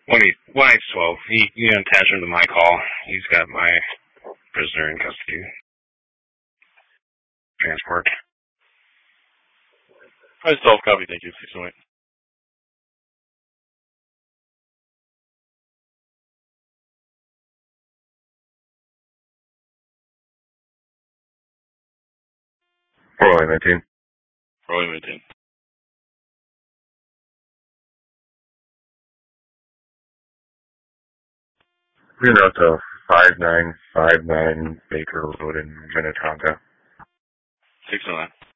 1-812. You can attach him to my call. He's got my prisoner in custody. Transport. 512, copy, thank you. 608. Rolling 19. Rolling 19. We're out to 5959 Baker Road in Minnetonka. 609.